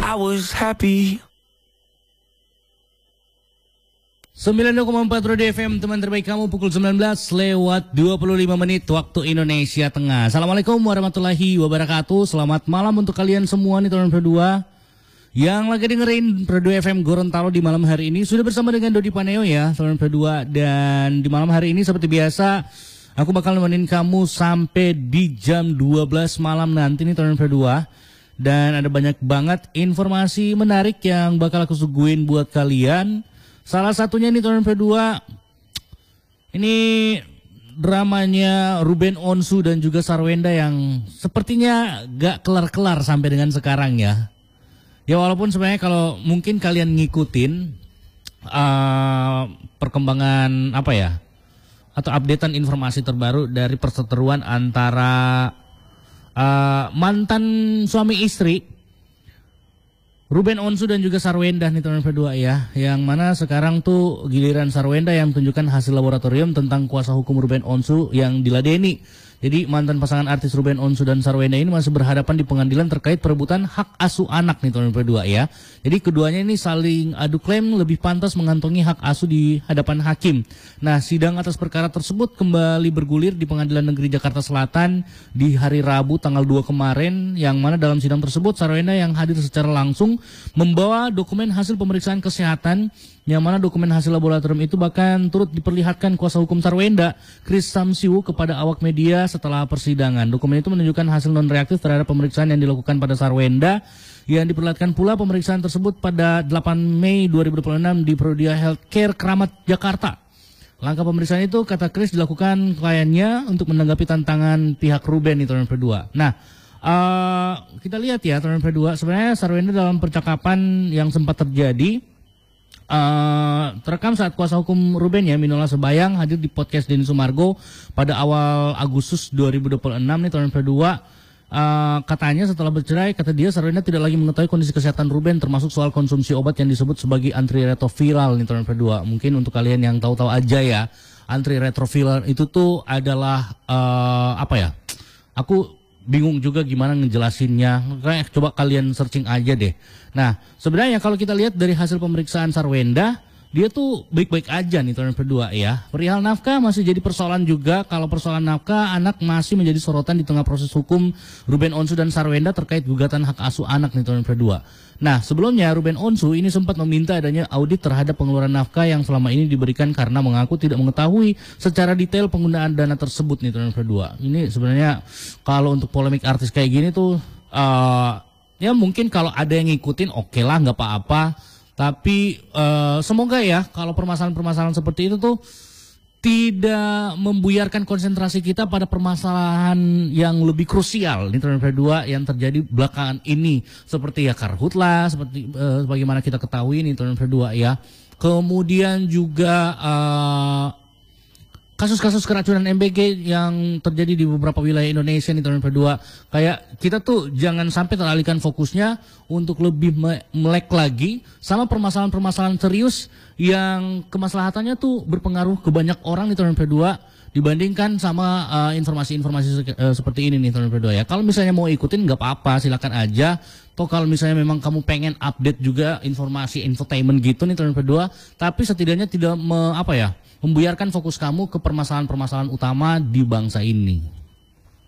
I was happy. 92,4 Radio FM, teman terbaik kamu, pukul 19 lewat 25 menit waktu Indonesia Tengah. Assalamualaikum warahmatullahi wabarakatuh. Selamat malam untuk kalian semua nih teman berdua yang lagi dengerin Radio FM Gorontalo di malam hari ini. Sudah bersama dengan Dodi Paneo ya teman berdua. Dan di malam hari ini seperti biasa aku bakal nemenin kamu sampai di jam 12 malam nanti nih teman berdua. Dan ada banyak banget informasi menarik yang bakal aku suguhin buat kalian. Salah satunya nih teman berdua, ini dramanya Ruben Onsu dan juga Sarwenda yang sepertinya gak kelar-kelar sampai dengan sekarang ya. Ya walaupun sebenarnya kalau mungkin kalian ngikutin perkembangan apa ya, atau updatean informasi terbaru dari perseteruan antara mantan suami istri Ruben Onsu dan juga Sarwenda nih teman berdua ya. Yang mana sekarang tuh giliran Sarwenda yang tunjukkan hasil laboratorium tentang kuasa hukum Ruben Onsu yang diladeni. Jadi mantan pasangan artis Ruben Onsu dan Sarwenda ini masih berhadapan di pengadilan terkait perebutan hak asuh anak nih teman berdua ya. Jadi keduanya ini saling adu klaim lebih pantas mengantongi hak asuh di hadapan hakim. Nah, sidang atas perkara tersebut kembali bergulir di Pengadilan Negeri Jakarta Selatan di hari Rabu tanggal 2 kemarin, yang mana dalam sidang tersebut Sarwenda yang hadir secara langsung membawa dokumen hasil pemeriksaan kesehatan, yang mana dokumen hasil laboratorium itu bahkan turut diperlihatkan kuasa hukum Sarwenda, Chris Samsiu, kepada awak media setelah persidangan. Dokumen itu menunjukkan hasil non-reaktif terhadap pemeriksaan yang dilakukan pada Sarwenda, yang diperlihatkan pula pemeriksaan tersebut pada 8 Mei 2026 di Prodia Healthcare Keramat, Jakarta. Langkah pemeriksaan itu, kata Chris, dilakukan kliennya untuk menanggapi tantangan pihak Ruben itu teman berdua. Nah, kita lihat ya teman berdua, sebenarnya Sarwenda dalam percakapan yang sempat terjadi terekam saat kuasa hukum Ruben ya, Minola Sebayang, hadir di podcast Denny Sumargo pada awal Agustus 2026 nih teman berdua. Katanya setelah bercerai, kata dia Sarwenda tidak lagi mengetahui kondisi kesehatan Ruben, termasuk soal konsumsi obat yang disebut sebagai antiretroviral nih teman berdua. Mungkin untuk kalian yang tahu-tahu aja ya, antiretroviral itu tuh adalah apa ya, aku bingung juga gimana ngejelasinnya. Kayak coba kalian searching aja deh. Nah, sebenarnya kalau kita lihat dari hasil pemeriksaan Sarwenda, dia tuh baik-baik aja nih teman berdua ya. Perihal nafkah masih jadi persoalan juga. Kalau persoalan nafkah, anak masih menjadi sorotan di tengah proses hukum Ruben Onsu dan Sarwenda terkait gugatan hak asuh anak nih teman berdua. Nah, sebelumnya Ruben Onsu ini sempat meminta adanya audit terhadap pengeluaran nafkah yang selama ini diberikan karena mengaku tidak mengetahui secara detail penggunaan dana tersebut nih teman berdua. Ini sebenarnya kalau untuk polemik artis kayak gini tuh ya mungkin kalau ada yang ngikutin oke lah, nggak apa-apa. Tapi semoga ya kalau permasalahan-permasalahan seperti itu tuh tidak membuyarkan konsentrasi kita pada permasalahan yang lebih krusial nih teman berdua yang terjadi belakangan ini, seperti ya karhutlah, seperti bagaimana kita ketahui nih teman berdua ya. Kemudian juga kasus-kasus keracunan MBG yang terjadi di beberapa wilayah Indonesia nih teman berdua. Kayak kita tuh jangan sampai teralihkan fokusnya untuk lebih melek lagi sama permasalahan-permasalahan serius yang kemaslahatannya tuh berpengaruh ke banyak orang nih teman berdua, dibandingkan sama informasi-informasi seperti ini nih teman berdua ya. Kalau misalnya mau ikutin nggak apa-apa, silakan aja. Toh kalau misalnya memang kamu pengen update juga informasi infotainment gitu nih teman berdua, tapi setidaknya tidak membuyarkan fokus kamu ke permasalahan-permasalahan utama di bangsa ini.